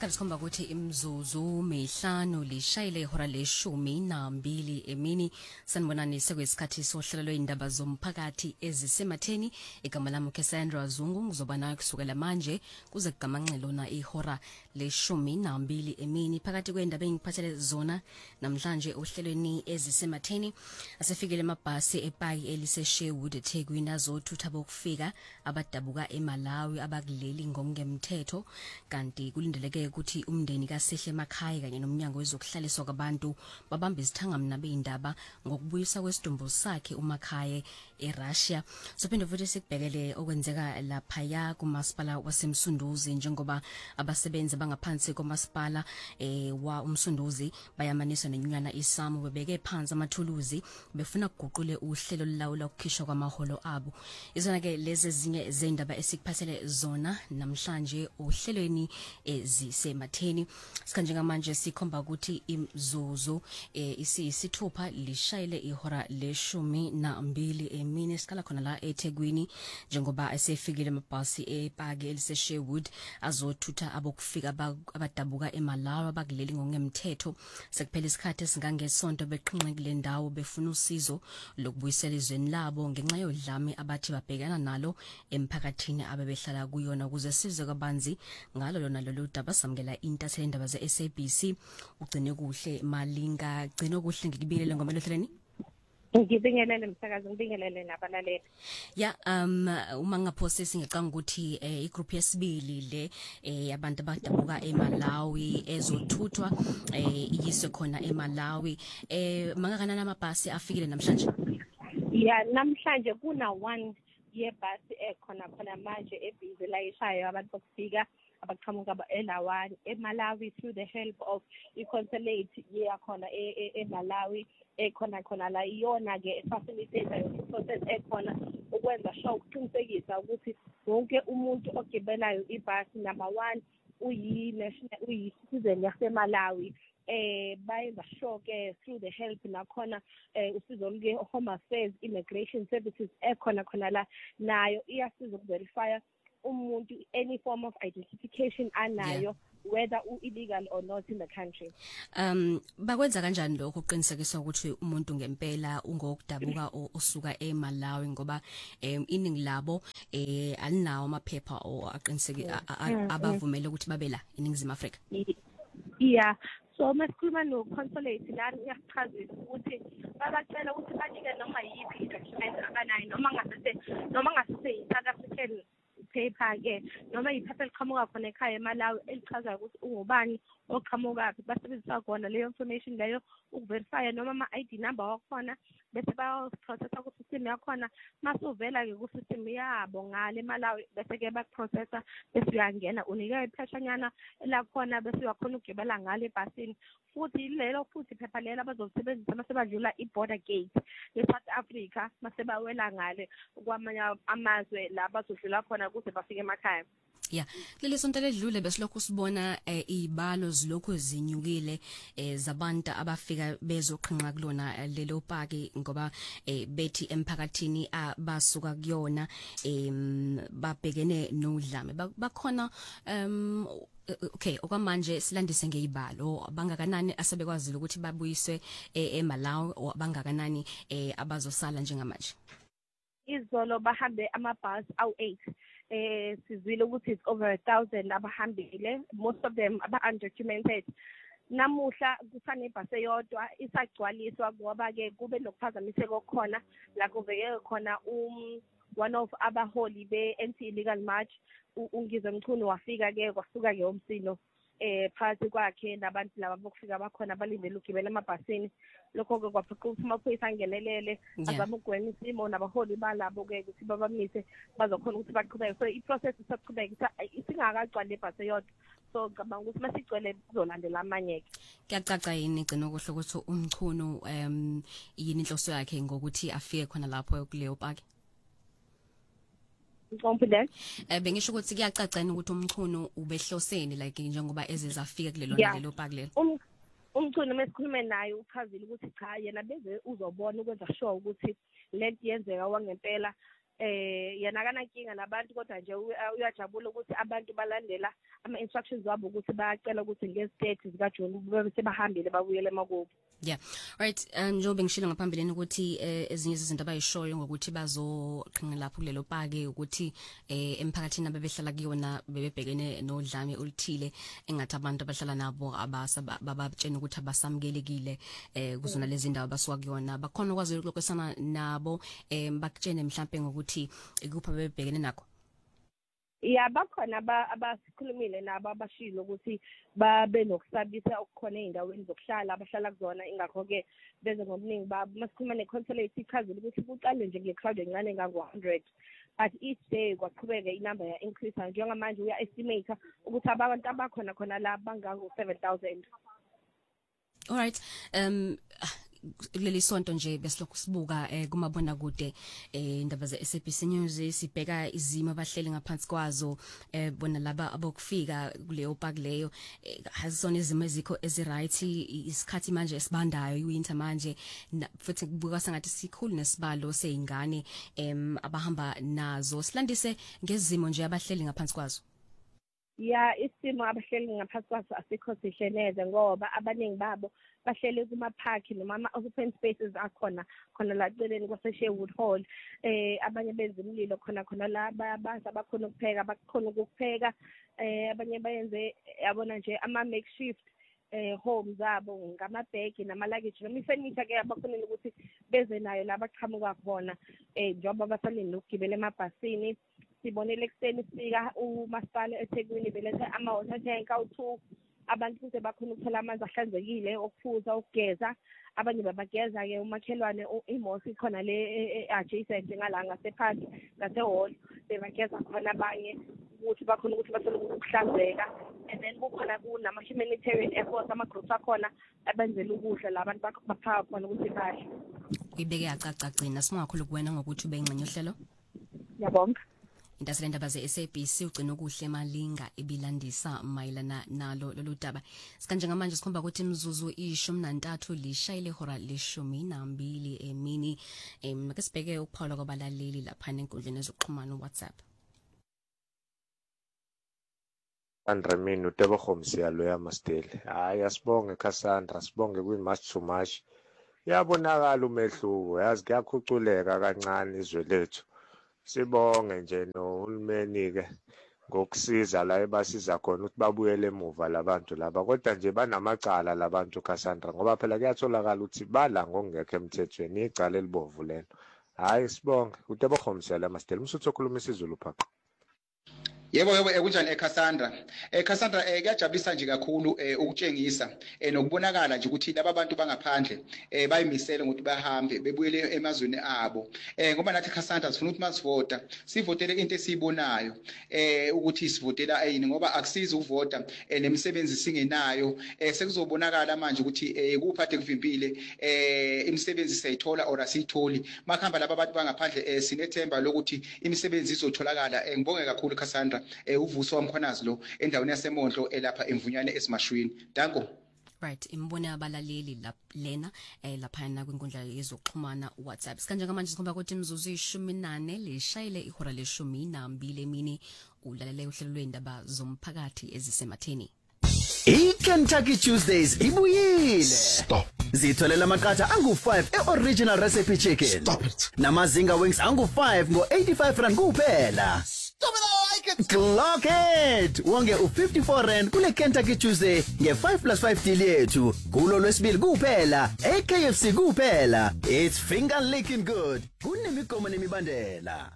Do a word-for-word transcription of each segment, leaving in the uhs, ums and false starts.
Isikhathi sikhomba ukuthi imzuzu mihlanu lishayile ihora leshumi nambili emini. Sanibonani sekwesikhathi sohlelo lwendaba zomphakathi ezisematheni. Igama lami uCassandra Zungu, ngizoba nayo kusukela manje kuze kugamanxele na ihora leshumi nambili emini. Phakathi kwendaba engiphathele zona namhlanje ohlelweni ezisematheni, asefikile amabhasi ePaki elise Sherwood eThekwini azothutha bokufika abadabuka eMalawi abakuleli ngokungemthetho, kanti kulindeleke ukuthi umndeni kaSihle emakhaya kanye nomnyango wezokuhlaliswa kwabantu babambe isithangamna beindaba ngokubuyisa kwesidumbu sakhe uMakhaya eRussia. Sophinde futhi sikubhekele okwenzeka lapha ya kumasipala waseMsunduzi, njengoba abasebenzi bangaphansi komasipala eh wa uMsunduzi bayamaniswa nenyunyana iSamu bebeke phansi amathuluzi befuna ukuguqule uhlelo lawula ukukhishwa kwamaholo abo. Izona ke lezi ezinye zendaba esikuphathele zona namhlanje ohlelweni ezisematheni. Sikhanje ngamanje sikhomba ukuthi imzuzu eh isiyisithupha lishayile ihora leshumi nambili emini. Sikhala khona la eThekwini njengoba asefikile amabhasi ePaki elise Sherwood azothutha abokufika abadabuka eMalawi abakuleli ngokungemthetho. Sekuphela isikhathi esingangesonto beqhinqekile ndawo befuna usizo lokubuyisela izweni labo ngenxa yodlame abathi babhekana nalo emphakathini abebehlala kuyona. Ukuze size kabanzi ngalo lona lolu daba samukela intatheli indaba ze-S A B C ugcine kuhle Malinga. Gcino kuhle ngikubingelele ngomelo hleleni. Ngibingelele msakazi, ngibingelele nabalaleli. Ya um uma ngaphosisi ngicanga ukuthi eh, igroup yesibili le eh, abantu abadabuka eMalawi ezothuthwa eh, iyiswe khona eMalawi eh mangakanani amabhasi afikile namhlanje? Ya namhlanje kuna one yebhasi ekhona khona manje ebhizi la ishayo abantu bokufika abaqhamuka elawan eMalawi through the help of i-consulate yakhona eMalawi ekhona khona la iyona ke facilitator process ekhona ukwenza sure ukuqinisekisa ukuthi wonke umuntu ogibelayo ibhasi number one uyi national uyi citizen yaseMalawi. eh bayenza sure ke through the help nakhona eh usizo luke Home Affairs Immigration Services ekhona khona la nayo iyasiza ukuverify umuntu any form of identification anayo, yeah, whether u illegal or not in the country. Um bakwenza kanjani lokho uqinisekisa ukuthi umuntu ngempela ungokudabuka osuka eMalawi, ngoba em iningi labo eh alinawo amaphepha o aqiniseke abavumela ukuthi babe la eNingizimu Afrika? Yeah, so masikhuluma no consulate la uyachazisa ukuthi babacela ukuthi banike noma yipi document abanayo, noma ngasese noma ngasese South African paper ke noma iphepha eliqhamuka khona ekhaya eMalawi elichaza ukuthi ungubani oqhamuka phi. Basebenzisa khona leyo information leyo ukuverify noma ama I D number wakhona, bese bayo process ku system yakhona. Masuvela ke ku system yabo ngale eMalawi bese ke ba processor bese uyangena unika ipheshanyana lakhona bese uyakhona ukugibela ngale ebhasini. Futhi lelo futhi iphepha lelo abazosebenzisa mase badlula i-border gate ye-South Africa mase bawela ngale kwamanye amazwe la bazodlula khona kuze bafike emakhaya. Yeah, leli sonto ledlule besilokhu sibona eh, izibalo zilokhu zinyukile eh, zabantu abafika bezoqhinqa kulona lelo paki, ngoba eh, bethi emphakathini abasuka kuyona em babhekene nodlame bakhona. um Okay, okwamanje silandise ngezibalo bangakanani asebekwazile ukuthi babuyiswe eMalawi o bangakanani eh abazosala njengamanje? Izolo bahambe amabhasi awu eight. Eh sizwile ukuthi it's over a thousand abahambile, most of them aba undocumented. Namuhla kusane ibhasi eyodwa isagcwaliswa ngoba ke kube nokuphazamiseka okukhona la kuveke khona um one of abaholi be anti illegal march ungizwe Mchunu wafika ke kwasuka ke umsino eh phakathi kwakhe nabantu laba bokufika bakhona balindele ukugibela emabhasini. Lokho ke kwaphoqa ukuthi amaphoyisa angenelele azama ukugwema isimo nabaholi balabo ke ukuthi babamise bazokhona ukuthi baqhubeke. So i-process isaqhubeka isingakagcwali ibhasi yodwa, so ngicabanga ukuthi masigcwele kuzolandela amanye ke. Kuyacaca yini gcina ukuthi ukuthi uMchunu em yini inhloso yakhe ngokuthi afike khona lapho kuleyo paki? Confident eh bengisho ukuthi kuyacacana ukuthi uMchunu ubehloseni like njengoba ezezafika kulelo lelo paki lelo. Umchunu mesikhulume naye uchazile ukuthi cha yena beze uzobona ukwenza sure ukuthi lento yenzeka wangempela eh yena kanankinga nabantu kodwa nje uyajabula ukuthi abantu balandela ama instructions wabo ukuthi bayacela ukuthi ngezithethe zika June bese bahambile babuyele emakubo. Yeah. Right. Um njobe ngishilo ngaphambileni ukuthi ezinye izinto abayishoyo ngokuthi bazoqhinqa lapho kulelo pake ukuthi eh emphakathini abebehlala kuyona bebebhekene nodlame oluthile engathi abantu abahlala nabo ababatshena ukuthi abasamkelekile eh kuzona lezi ndawo basuka kuyona bakhona ukwazi ukuxoxisana nabo em bakutshene mhlambe ngokuthi ikupha bebebhekene nakho. Yeah, bakhona abasikhulumile nabo abashilo ukuthi babe nokusabisa okukhona eindaweni zokuhlala abahlala kuzona ingakho ke beze ngobuningi babo masikhuluma neconsulate ichazile ukuthi kuqale nje ngecrowd encane ngango one hundred but each day kwaqhubeka inumber ya increase njengamanje uya estimate ukuthi abantu abakhona khona la bangango seven thousand. All right. Um leli sonto nje besilokhu sibuka eh kumabona kude eh indaba ze S A B C News sibheka izimo abahleli ngaphansi kwazo eh bona laba abokufika kuleyo park leyo hazisona izimo ezikho eziright isikhathi manje esibandayo iwinter manje futhi kubuka sangathi sikhulu nesibalo seingane em abahamba nazo silandise ngezimo nje abahleli ngaphansi kwazo. Ya isimo abahleli ngaphansi kwaso asikho sihle neze ngoba abaningi babo bahlele kuma park noma ama open spaces akhona khona la celeni kwase Sherwood Hall eh abanye benza imlilo khona khona la baza bakhona ukupheka bakhona ukupheka eh abanye bayenze yabona nje ama makeshift eh homes zabo ngamabhegi nama luggage noma ifurniture ke abakhona ukuthi beze nayo la baqhamuka khona eh njengoba basalini nokugibela emabhasini sibonele ekseni sifika umasipala eThekwini beletha ama water tank awu two abantu kuze bakhona ukuthola amanzi ahlanzekile okuphuza ukugeza abanye babageza ke umakhelwane imosi khona le adjacent ngala ngasephakathi ngasehall bebageza khona abanye ukuthi bakhona ukuthi bathole ukuhlanzeka and then kukhona kunama humanitarian efforts ama groups akhona abenzela ukudla labantu baphaka khona ukuthi badle. Ibeke yacaca gcina singakhulu kuwena ngokuthi ube ingcenye uhlelo. Yabonga. Intasele ndaba ze S A B C ugcina ukuhle malinga ebilandisa mayilana nalo lolu daba sikanje ngamanje sikhomba ukuthi imzuzu ishumi nantathu lishayile hora leshumi nambili emini em ake sibheke ukuphawula kwabalaleli lapha enkundleni ezokuxhumana uWhatsApp. Andremini uTebokhomsi yalo yaMasteli hayi asibonge Cassandra sibonge kwi much too much yabonakala umehluko yazi kuyakhuculeka kancane izwe lethu. Sibonge nje nohulumeni ke ngokusiza la ebasiza khona ukuthi babuyele emuva labantu laba kodwa nje banamacala labantu Cassandra ngoba phela kuyatholakala ukuthi bala ngokungekho emthethweni icala elibovu lelo. Hayi sibonge uTebokhomsi yalo yaMasteli umsuthu okhuluma isiZulu phaqo. Yebo yebo ekunjani eCassandra eCassandra kuyajabulisa nje kakhulu ukutshengisa nokubonakala nje ukuthi laba bantu bangaphandle bayimisele ukuthi bahambe bebuyele emazweni abo ngoba nathi Cassandra sifuna ukuthi masivota sivotele into esiyibonayo ukuthi sivotela ayini ngoba akusizi ukuvota nemisebenzi singenayo sekuzobonakala manje ukuthi kuphathe kuvimbile imisebenzi siyithola or asiyitholi makhamba laba bantu bangaphandle sinethemba lokuthi imisebenzi izotholakala ngibonge kakhulu Cassandra uvuso wamkhwanazi lo endaweni yaseMondlo elapha emvunyane esimashwini. Danko. Right imbone abalaleli lena eh lapha na kwinkundla yezokuxhumana WhatsApp sikanje ngamanje sikhomba ukuthi imzuzu ishumi nane lishayile ihora leshumi nambili emini ulalele uhlelo lwendaba zomphakathi ezisematheni. iKentucky Tuesdays ibuyile. Stop. Zitholela amaqatha angu five e-original recipe chicken. Stop it. Namazinga wings angu five ngo eighty-five rand kuphela. Stop it, I like it. Clock it. Wonge u fifty-four rand kule Kentucky Tuesday nge five plus five deal yethu. Kulo lwesibili kuphela, e-K F C kuphela. It's finger licking good. Kunemigomo nemibandela.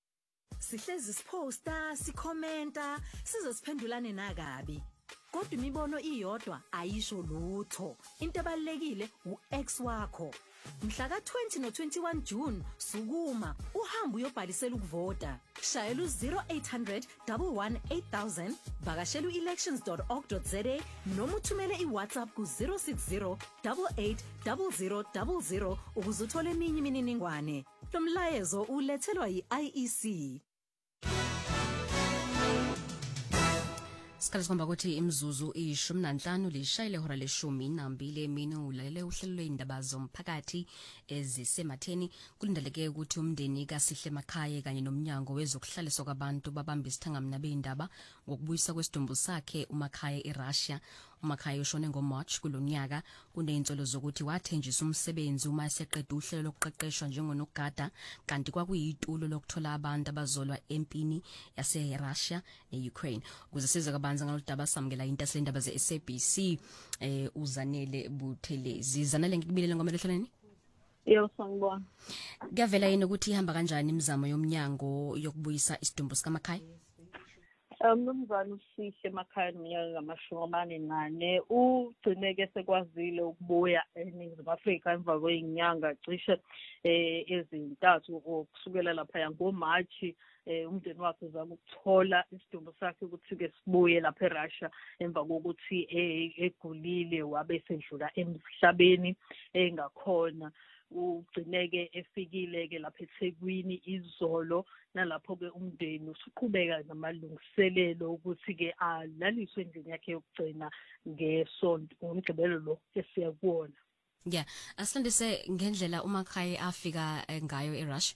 Sihlezi siposta, sikhomenta, sizosiphendulane nakabi. Kodwa imibono iyodwa ayisho lutho. Into ebalekile uex wakho. Mhla ka twenty no twenty-one June sukuma uhamba uyobhalisela ukuvota. Shayela u zero eight hundred, one one eight thousand, vakashela elections dot org dot za noma uthumele iWhatsApp ku zero six zero, eight eight zero zero zero zero ukuze uthole eminye imininingwane. Lo mlayezo ulethelwa yi-I E C. Sikhathi sikhomba ukuthi imzuzu ishumi nanhlanu lishayile hora leshumi nambili emini ulalele uhlelo lwendaba zomphakathi ezisematheni. Kulindeleke ukuthi umndeni kaSihle Makhaya kanye nomnyango wezokuhlaliswa kwabantu babamba isithangamna beindaba ngokubuyisa kwesidumbu sakhe uMakhaya eRussia. uMakhaya ushone ngoMarch kulonyaka. Kuneyintsolo zokuthi wathenjisa umsebenzi uma eseqeda uhlelo lokuqeqeshwa njengonogada kanti kwakuyitulo lokuthola abantu abazolwa empini yaseRussia neUkraine. Ukuze size kabanzi ngalodaba samukela intatheli indaba ze-S A B C eh uZanele Buthelezi. Zanele ngikubilele ngomelo hleleni. Yebo sanibona. Kuyavela yini ukuthi ihamba kanjani imizamo yomnyango yokubuyisa isidumbu sikaMakhaya? Umnumzane uSihle Makhaya nomnyaka ngamashumi amane nane ugcineke sekwazile ukubuya eNingizimu Afrika emva kwezinyanga cishe eh ezintathu kusukela lapha ngoMarch eh umndeni wakhe uzama ukuthola isidumbu sakhe ukuthi ke sibuye lapha eRussia emva kokuthi egulile wabe sedlula emhlabeni engakhona. Ugcineke efikile ke lapha eThekwini izolo nalapho ke umndeni usuqhubeka namalungiselelo ukuthi ke alaliswe endlini yakhe yokugcina ngesonto ngomgqibelo lo esiya kuona. Yeah, asandise ngendlela uMakhaya afika ngayo eRussia.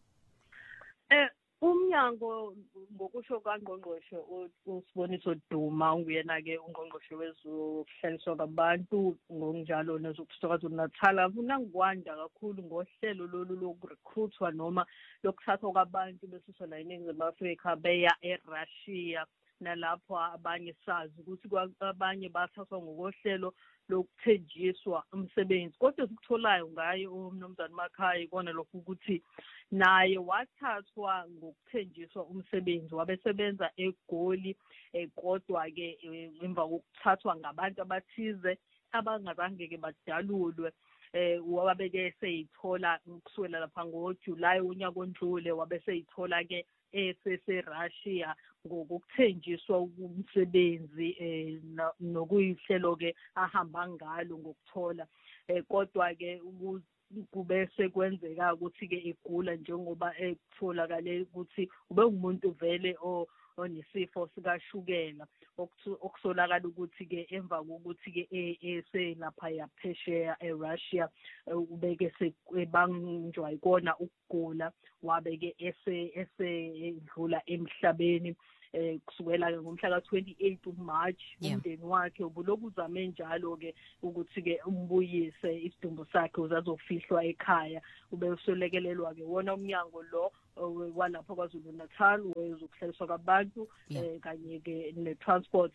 Eh umnyango ngokusho kaNgqongqoshe uSiboniso Duma unguyena ke uNgqongqoshe wezokuhlaliswa kwabantu ngokunjalo nezokuhlaliswa kwaNatal afuna ngokwanda kakhulu ngohlelo lolu lokurecruitwa noma lokuthathwa kwabantu besuswa la eNingizimu Afrika beya eRussia nalapho abanye sazi ukuthi abanye bathathwa ngokohlelo lokuthenjiswa umsebenzi kodwa sikutholayo ngaye umnumzane Makhaya ikona lokho ukuthi naye wathathwa ngokuthenjiswa umsebenzi wabesebenza eGoli kodwa ke emva kokuthathwa ngabantu abathize abangazange ke badalulwe eh wabeke seyithola kusukela lapha ngoJuly unyaka ondlule wabe seyithola ke eseRussia ngokuthenjiswa umsebenzi eh nokuyihlelo ke ahamba ngalo ngokuthola kodwa ke kube sekwenzeka ukuthi ke igula njengoba ekutholakale ukuthi ube umuntu vele o onesifo sikashukela okusolakala ukuthi ke emva kokuthi ke eselapha yaphesheya eRussia ubeke sebanjwa ikona ukugula wabeke ese esedlula emhlabeni eh kusukela ngomhla ka twenty-eight uMarch umndeni wakhe ubuloku uzame njalo ke ukuthi ke umbuyise isidumbu sakhe uzazofihlwa ekhaya ube usolekelelwa ke wona umnyango lo walapha kwaZulu Natal wezokuhlaliswa kwabantu kanye ke netransport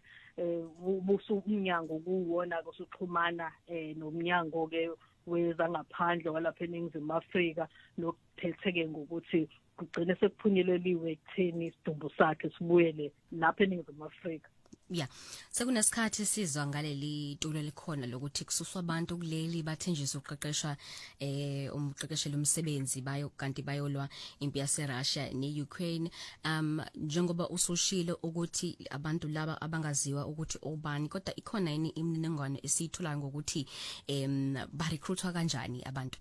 ubusu umnyango kuwona kusuxhumana nomnyango ke wezangaphandle walapha eNingizimu Afrika nokuphetheke ngokuthi kugcine sekuphunyeleliwe ekutheni isidumbu sakhe sibuyele lapha eNingizimu Afrika. Yeah, sekunesikhathi sizwa ngaleli tulo likhona lokuthi kususwa abantu kuleli bathenjiswa uqeqeshwa eh umqeqeshela umsebenzi bayo kanti bayolwa impi yaseRussia neUkraine. Um njengoba usushilo ukuthi abantu laba abangaziwa ukuthi obani kodwa ikhona yini imininingwane esiyithola ngokuthi em ba recruitwa kanjani abantu?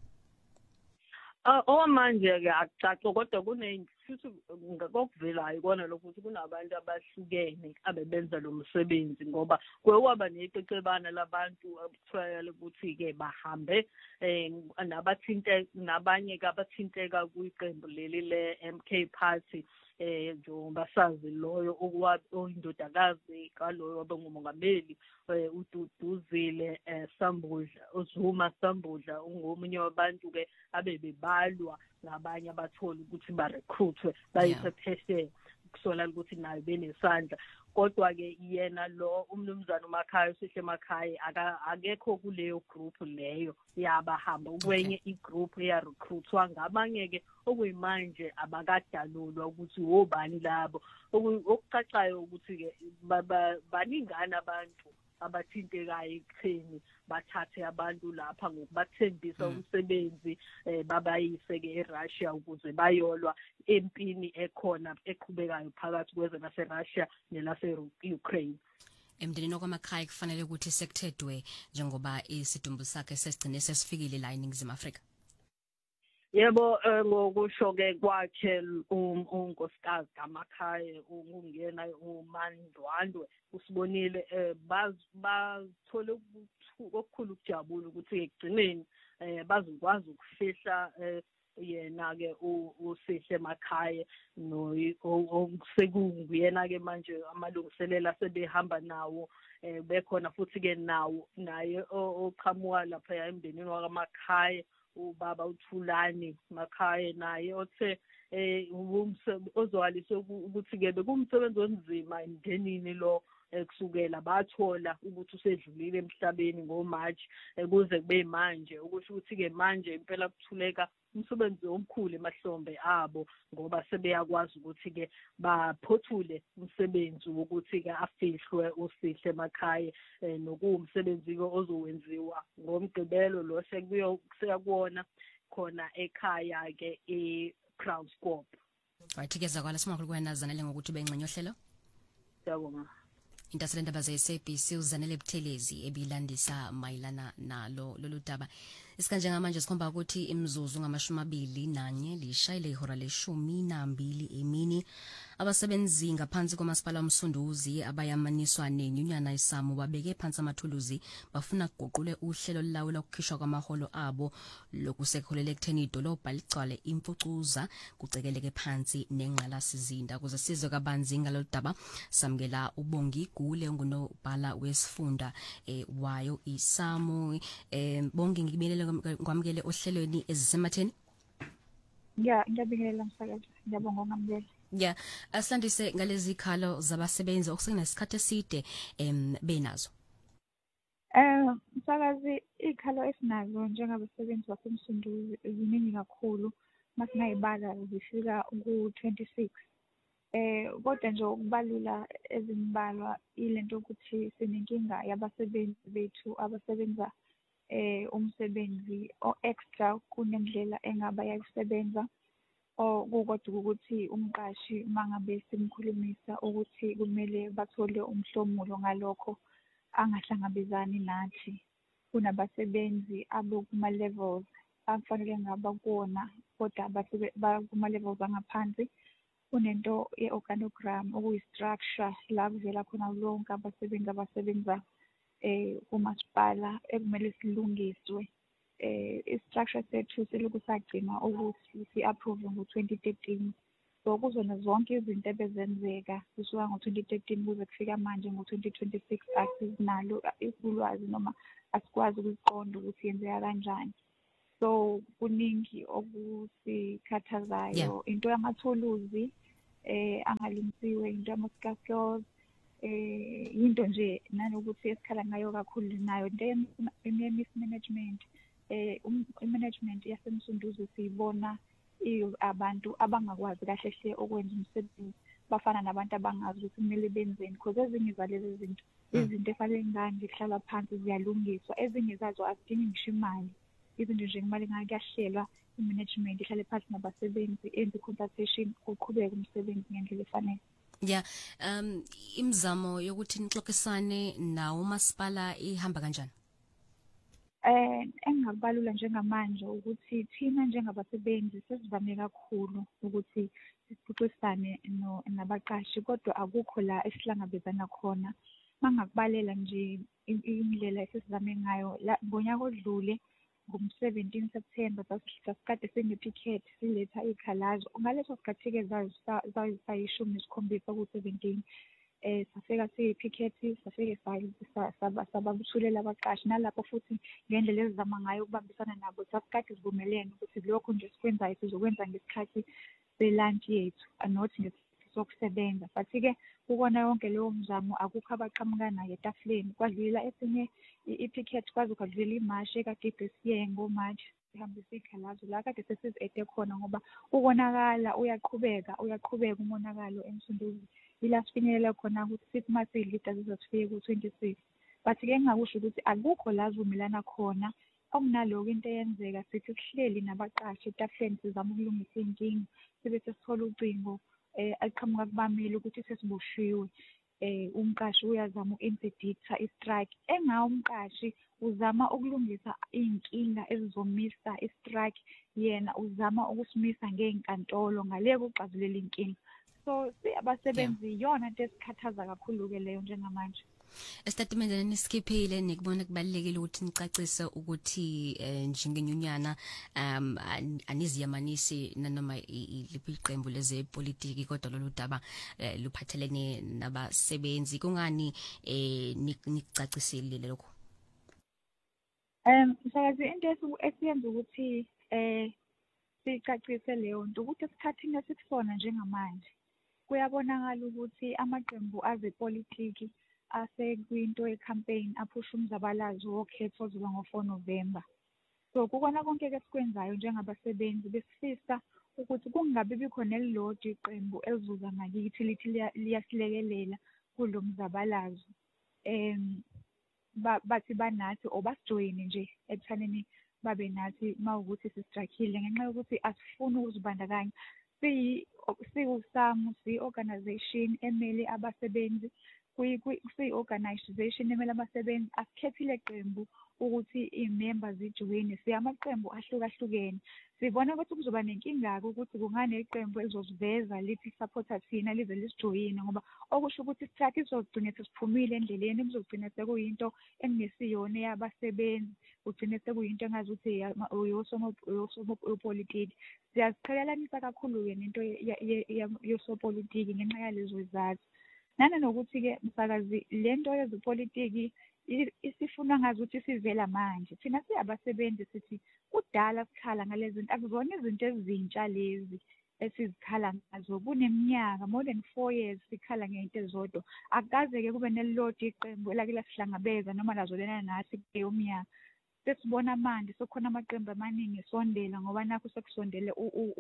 Ah omanje ke akucaca kodwa kuneyimfuthi ngokuvelayo kona lokho ukuthi kunabantu abahlukene abebenza lo msebenzi ngoba kwewaba neqeqebana labantu abutshwayele ukuthi ke bahambe eh nabathinte nabanye ke abathinteka kwiqembu leli le M K Party eh njengoba sazi loyo oyindodakazi kaloyo wabengumongameli uDuduzile Sambudla uZuma Sambudla ungomunye wabantu ke abebebalwa ngabanye abathola ukuthi ba recruitwe bayipheshe kusola ukuthi nayo benesandla kodwa ke yena lo umnumzane uMakhaya uSihle Makhaya akekho kuleyo group leyo yabahamba ukwenye igroup ya recruitwa ngabanye ke okuyimanje abakadalulwa ukuthi wobani labo okucacayo ukuthi ke baningana abantu abathintekayo ekutheni bathathe abantu lapha ngokubathembisa umsebenzi babayise ke eRussia ukuze bayolwa empini ekhona eqhubekayo phakathi kwezwe laseRussia nelase-Ukraine. Emndenini wakwaMakhaya kufanele ukuthi sekuthedwe njengoba isidumbu sakhe sesigcine sesifikile la eNingizimu Afrika. Yebo ngokusho ke kwakhe unkosikazi kaMakhaya ungena uMandwandwe usibonile bathole okukhulu ukujabula ukuthi ekugcineni bazokwazi ukufihla yena ke uSihle Makhaya no osekuyena ke manje amalungiselela sebehamba nawo bekhona futhi ke nawo naye oqhamuka lapha emndenini wakaMakhaya ubaba uThulani Makhaya naye othe eh ozwalise ukuthi ke bekumsebenzi onzima emndenini lo kusukela bathola ukuthi usedlulile emhlabeni ngoMarch kuze kube manje ukusho ukuthi ke manje impela kuthuleka umsebenzi omkhulu emahlombe abo ngoba sebeyakwazi ukuthi ke baphothule umsebenzi wokuthi ke afihlwe uSihle Makhaya nokuwumsebenzi ke ozowenziwa ngomgqibelo lo sekuyokuona khona ekhaya ke eCrownscop. Right ke zakwala simakhulu kwena zanele ngokuthi bengcenye ohlelo. Siyabonga. Intasela ndaba ze-S A B C uzanele Buthelezi ebilandisa mayilana nalo lolu daba. Isikanje ngamanje sikhomba ukuthi imzuzu ngamashumi amabili nanye lishayile ihora leshumi nambili emini. Abasebenzi ngaphansi komasipala umsunduzi abayamaniswa nenyunyana isamu babeke phansi amathuluzi bafuna kuguqule uhlelo lawula ukukhishwa kwamaholo abo lokusekholele ekutheni idolobha ligcwale imfucuza kucekeleke phansi nenqala sizinda kuze sizwe kabanzi ngalolu daba samkela ubongi Gule ngunobhala wesifunda eh, wayo isamu eh, bongi ngibelele kwamkele ohlelweni ezisematheni. Ya ngiyabingelela msakazi ngiyabonga ngamukela. Ya asandise ngalezi khalo zabasebenzi okusenesikhathi eside em benazo. Eh msakazi ikhalo esinazo njengabasebenzi basemsunduzi ziningi kakhulu masingayibala zifika ku twenty-six. Eh kodwa nje ukubalula ezimbalwa ilento ukuthi sinenkinga yabasebenzi bethu abasebenza eh umsebenzi o extra kunendlela engaba yakusebenza okukodwa ukuthi umqashi mangabe simkhulumisa ukuthi kumele bathole umhlomulo ngalokho angahlangabezani nathi kunabasebenzi abokuma levels afanele ngaba kuona kodwa bakuma levels angaphansi kunento ye-organogram okuyi-structure la kuvela khona lonke abasebenzi abasebenza eh kumasipala ekumele silungiswe eh i-structure sethu selokhu sagcina ukuthi si-approve ngo-twenty thirteen so kuzona zonke izinto ebezenzeka kusuka ngo-twenty thirteen kuze kufika manje ngo-twenty twenty-six asinalo ulwazi noma asikwazi ukuziqonda ukuthi yenzeka kanjani so kuningi okusikhathazayo into yamathuluzi eh angalungisiwe into yama-scaffolds eh into nje nanokuthi esikhala ngayo kakhulu nayo into mismanagement eh management yasemsunduzi siyibona abantu abangakwazi kahle hle okwenza umsebenzi bafana nabantu abangazi ukuthi kumele benzeni because ezinye zalezi zinto izinto efanele nganje kuhlala phansi ziyalungiswa ezinye zazo azidingi ngisho imali izinto nje kumele ngakuyahlelwa i-management ihlale phansi nabasebenzi enze consultation kuqhubeke umsebenzi ngendlela efanele. Yeah, um imizamo yokuthi nixoxisane nawo umasipala ihamba kanjani? Eh engabalula njengamanje ukuthi thina njengabasebenzi sesivame kakhulu ukuthi sixoxisane no nabaqashi kodwa akukho la esihlangabezana khona mangakubalela nje indlela esizame ngayo ngonyaka odlule ngom-seventeen September sasikade sine-picket siletha ikhalazo ngaleso sikhathi ke zayishumi nesikhombisa ku-seventeen eh safika siyi-picket safike sababuthulela abaqashi nalapho futhi ngendlela ezizama ngayo ukubambisana nabo sasikade sivumelene ukuthi lokho nje sikwenzayo sizokwenza ngesikhathi selunch yethu anothi ngesikhathi sokusebenza but-ke ukona yonke leyo mzamo akukho abaqhamuka nayo etafuleni kwadlula esinye i-picket kwazi ukwadlula imashi ekade ibhesiye ngoMarch sihambisa ikhalazo la kade sesizi-ede khona ngoba ukonakala uyaqhubeka uyaqhubeka umonakalo emsunduzi ila sifinyelela khona ukuthi sithi masiyilida zizosifike ku-twenty-six but-ke engingakusho ukuthi akukho la sivumelana khona okunaloko into eyenzeka sithi sihleli nabaqashi etafuleni sizama ukulungisa iy'nkinga sibe sesithola ucingo eh aqhamuka kubameli ukuthi sesiboshiwe eh umqashi uyazama uku-interdicta i-strike, engawo umqashi uzama ukulungisa iy'nkinga ezizomisa i-strike, yena uzama ukusimisa ngey'nkantolo ngale kuxazulela inkinga. So siyabasebenzi yona into esikhathaza kakhulu-ke leyo njengamanje. Esitatimendeni nisikhiphile nikubona kubalulekile ukuthi nicacise ukuthi njengenyunyana um aniziyamanisi nanoma liphi iqembu lezepolitiki, kodwa lolu daba luphathelene nabasebenzi. Kungani nikucacisile lokho? Um msakazi, into esiyenza ukuthi eh sicacise leyo nto ukuthi esikhathini esikusona njengamanje kuyabonakala ukuthi amaqembu azepolitiki asekwinto ye-campaign aphusha umzabalazo wokhetho ozoba ngo-four November. So kukona konke ke sikwenzayo njengabasebenzi besifisa ukuthi kungabi bikhona elilodwa iqembu elizuza ngakithi lithi liyasilekelela kulo mzabalazo. Um bathi banathi or basijoyine nje ekuthaneni babe nathi mawukuthi sistrikile ngenxa yokuthi asifuni ukuzibandakanya. Siyi-SAMU, siyi-organization emele abasebenzi, siyi-organization emele abasebenzi, asikhethile qembu ukuthi iy'member zijoyine. Siyamaqembu ahlukahlukene. Sibona ukuthi kuzoba nenkinga-ke ukuthi kungane iqembu elizosiveza lithi supporta thina lize lisijoyine, ngoba okusho ukuthi istrike izogcina sesiphumile endleleni, kuzogcina sekuyinto engesiyona yabasebenzi, ugcine sekuyinto engazi ukuthi yosopolitiki. Siyaziqhelelanisa kakhulu-ke nento yosopolitiki ngenxa yalezo zizathu. Nanokuthi-ke msakazi, le nto yezopolitiki isifuna ngazi ukuthi sivela manje. Thina siyabasebenzi sithi kudala sikhala ngalezi zinto, akuzona izinto ezintsha lezi esizikhala ngazo. Kuneminyaka more than four years sikhala ngento ezodwa. Akukaze-ke kube nelilodwa iqembu elake lasihlangabeza noma lazolena nathi kuleyo minyaka. Sesibona manje sokhona amaqembu amaningi esondela ngoba nakho sekusondele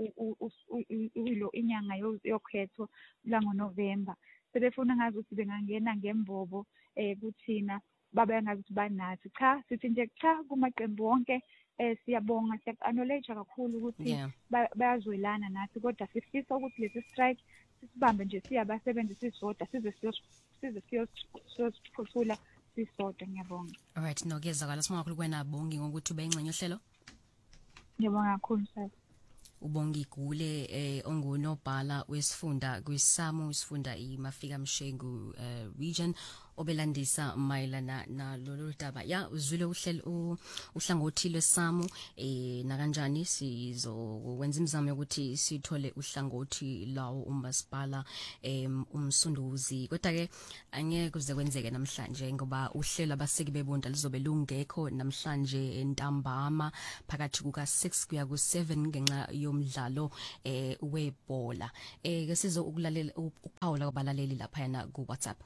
ilo inyanga yokhetho langoNovember. Sebefuna ngazi ukuthi bengangena ngembobo eh kuthina babe ngazi ukuthi banathi. Cha, sithi nje cha kumaqembu wonke eh siyabonga, siya-acknowledge kakhulu ukuthi bayazwelana nathi, kodwa sifisa ukuthi lesi strike sisibambe nje siyabasebenzi sisodwa size size siyosiphuthula sisodwa. Ngiyabonga. Alright, nokezakala simakhulu kwena bongi ngokuthi ube ingcenye ohlelo. Ngiyabonga kakhulu sir. Ubongi Gule eh ongunobhala wesifunda kwiSAMU isifunda iMafika Mshengu uh, region obelandisa mayelana na lolu daba. Ya uzwile uhlelo uhlangothi lweSAMU eh na kanjani sizokwenza imizamo ukuthi sithole uhlangothi lawo uMasipala em uMsunduzi, kodwa ke angeke kuze kwenzeke namhlanje ngoba uhlelo abaseki bebonda lizobe lungekho namhlanje entambama phakathi kuka six kuya ku seven ngenxa yomdlalo eh webhola. Eh ke sizo ukulalela uphawula kwabalaleli lapha yana ku WhatsApp.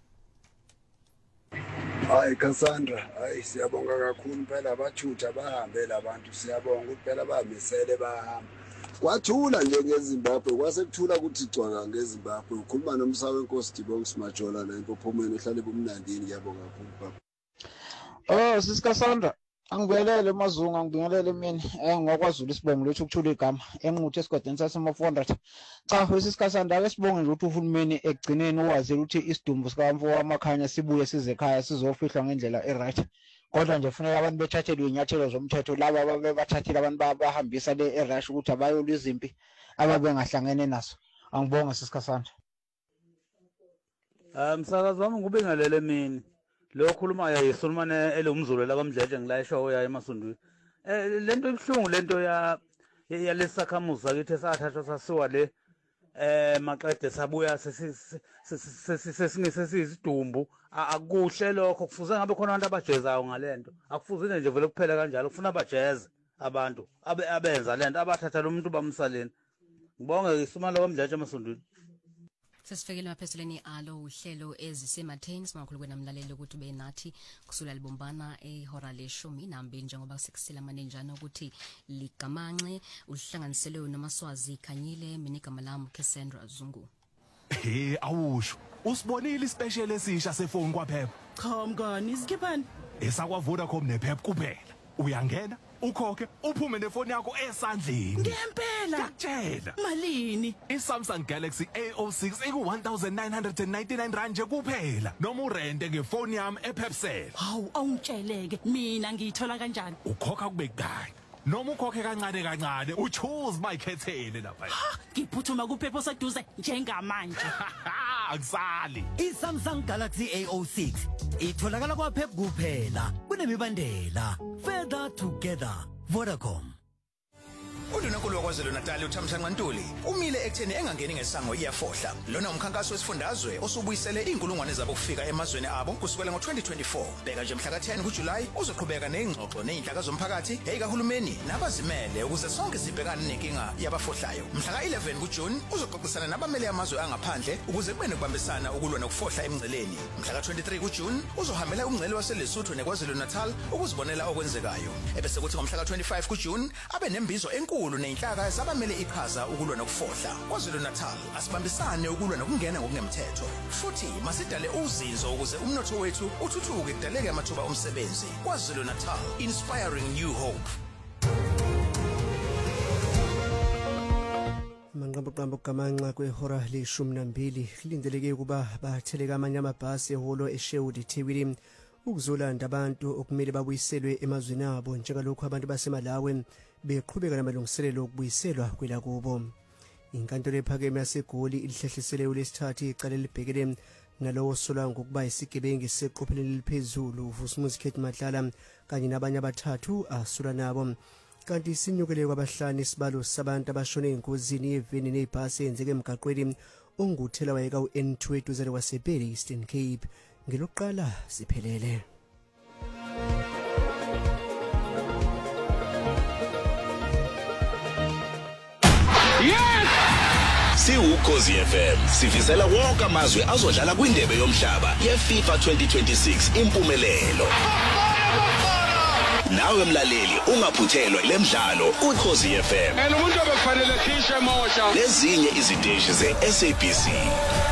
Hayi Cassandra, hayi siyabonga kakhulu phela abathutha bahambe labantu, siyabonga ukuthi phela bamisele bahamba. Kwathula nje ngeZimbabwe, kwasekuthula ukuthi cwaka ngeZimbabwe. Ukhuluma nomsawe Nkosi Dibonga Simajola la empophomeni ohlale bomnandini. Ngiyabonga kakhulu baba. Oh sis Cassandra, angibelele mazungu, angibingelele mina eh ngokwazulu isibongo lethu ukuthula igama enquthi esigodeni sasema four hundred. Cha sis Cassandra, ake sibonge nje ukuthi uhulumeni ekugcineni uwazi ukuthi isidumbu sikamfo wamakhanya sibuye size ekhaya sizofihlwa ngendlela eright. Kodwa nje kufanele abantu bethathelwe inyathelo zomthetho laba ababathathile abantu bahambisa le erush ukuthi abayolwa izimpi ababengahlangene naso. Angibonge sis Cassandra. Ah msakazi wami ngubingelele mina. Lo khulumayo yiSulumane elomzulo la kwaMdletshe ngilayisho ya emasondweni. Eh lento ebhlungu lento ya yalesakhamuza kithi esathathwa sasiwa le eh maqede sabuya sesingise siyisidumbu. Akuhle lokho, kufuze ngabe khona abantu abajezayo ngalento. Akufuzile nje vele kuphela kanjalo, kufuna abajeze abantu abe abenza lento abathatha lo muntu bamsaleni. Ngibonge iSulumane la kwaMdletshe emasondweni. Sesifikele emapheselweni alo uhlelo ezisematheni simakhulu kwenamlaleli ukuthi ube nathi kusula libombana ehora leshumi nambili njengoba sekusela manenjana ukuthi ligamanxe uhlanganiselwe noMaswazi Khanyile, mina igama lami Cassandra Zungu. Hey awusho usibonile ispecial esisha sefoni kwaphepha? Cha mngani, isikhiphani? Esakwa Vodacom nephepha kuphela. Uyangena ukhokhe uphume nefoni yakho esandleni. Ngempela. Ngiyakutshela. Malini? iSamsung Galaxy A zero six iku one thousand nine hundred ninety-nine rand nje kuphela noma urente ngefoni yami ePepsel. Hawu awungitsheleke mina ngiyithola kanjani? Ukhokha kube kanye noma ukhokhe kancane kancane uchoose mayikhethele lapha. Ha, ngiphuthuma kuphepho seduze njengamanje. Akusali. iSamsung Galaxy A zero six itholakala kwaPep kuphela. Kunemibandela. Further together. Vodacom. UNdunankulu waKwaZulu Natal uThamsanqa Ntuli umile ekutheni engangeni ngesango iyafohla. Lona umkhankaso wesifundazwe osubuyisele inkulungwane zabo kufika emazweni abo kusukela ngo twenty twenty-four. Bheka nje mhla ka ten kuJuly uzoqhubeka nezingxoxo nezinhlaka zomphakathi ezikahulumeni nabazimele ukuze sonke sibhekane nenkinga yabafohlayo. Mhla ka eleven kuJune uzoxoxisana nabamele amazwe angaphandle ukuze kube nokubambisana ukulwa nokufohla emngceleni. Mhla ka twenty-three kuJune uzohambela umngcele waseLesotho neKwaZulu Natal ukuzibonela okwenzekayo. Ebese kuthi ngomhla ka twenty-five kuJune abe nembizo enkulu nenhlaka ezabamele iqhaza ukulwa nokufohla. KwaZulu Natal asibambisane ukulwa nokungena ngokungemthetho. Futhi masidale uzinzo ukuze umnotho wethu uthuthuke kudaleke amathuba omsebenzi. KwaZulu Natal, inspiring new hope. Manqambo kamanxa kwehora leshumi nambili kulindeleke ukuba batheleka amanye amabhasi eholo eSherwood eThekwini ukuzolanda abantu okumele babuyiselwe emazweni abo njengalokho abantu baseMalawi beqhubeka namalungiselelo okubuyiselwa kwelakubo. Inkantolo ephakeme yaseGoli ilihlehlisele uLesithathu icala libhekele nalowo solwa ngokuba isigebengu seqopheleni eliphezulu uVusumuzi Khethi Madlala kanye nabanye abathathu asolwa nabo. Kanti sinyukele kwabahlanu isibalo sabantu abashone engozini yeveni nebhasi enzeke emgaqweni onguthela wayeka uN two eduze kwaseBhele Eastern Cape. Ngelokuqala siphelele. Yes! Siwukhozi F M sifisela wonke amazwe azodlala kwindebe yomhlaba yeFIFA twenty twenty-six impumelelo. Nawe mlaleli ungaphuthelwa lemidlalo uKhozi F M. And umuntu obefanele khishe mosha. Lezinye iziteshi zeS A B C.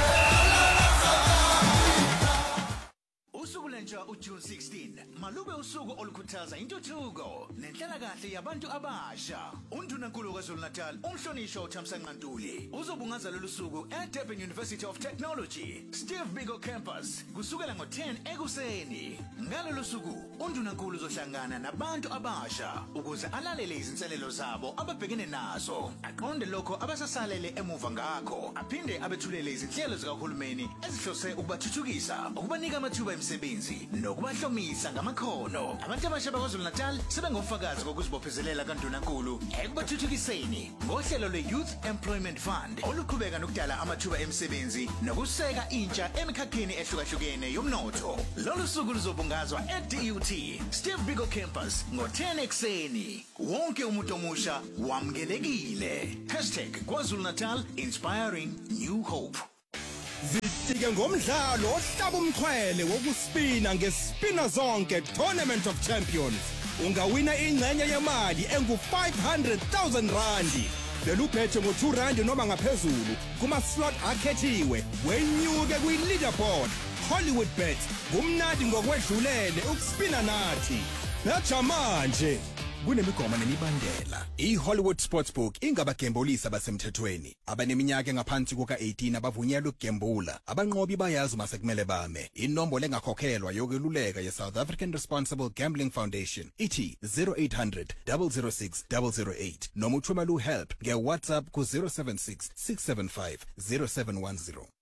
uJune sixteen malube usuku olukhuthaza intuthuko nenhlalakahle yabantu abasha. UNdunankulu kaZulu Natal umhlonishwa uThamsanqa Ntuli uzobungaza lolu suku eDurban University of Technology Steve Biko campus kusukela ngo ten ekuseni. Ngalolu suku uNdunankulu uzohlangana nabantu abasha ukuze alalele izinselelo zabo ababhekene nazo, aqonde lokho abasasalele emuva ngakho, aphinde abethulele izinhlelo zikahulumeni ezihlose ukubathuthukisa, ukubanika amathuba emisebenzi nokubahlomisa ngamakhono. Abantu abasha baKwaZulu Natal sebengofakazi kokuzibophezelela kaNdunankulu ekubathuthukiseni ngohlelo lwe-Youth Employment Fund oluqhubeka nokudala amathuba emisebenzi nokuseka intsha emikhakheni ehlukahlukene yomnotho. Lolu suku luzobungazwa e-D U T Steve Biko campus ngo ten ekuseni. Wonke umuntu omusha wamkelekile. hashtag KwaZulu Natal inspiring new hope. Zifike ngomdlalo ohlaba umxhwele wokuspina ngespina zonke Tournament of Champions. Ungawina ingxenye yemali engu five hundred thousand rand. Lelu phethe ngo two rand noma ngaphezulu kuma slot akhethiwe. Wenyuke kwi leaderboard. Hollywood Bet kumnandi ngokwedlulele ukuspina nathi. Nacha manje kunemigomo nemibandela. iHollywood Sportsbook ingabagembulisa basemthethweni. Abaneminyaka engaphansi kuka eighteen abavunyelwe ukugembula. Abanqobi bayazi mase kumele bame. Inombolo engakhokhelwa yokweluleka ye South African Responsible Gambling Foundation ithi zero eight hundred, zero zero six, zero zero eight noma uthumela uhelp nge WhatsApp ku zero seven six, six seven five, zero seven one zero.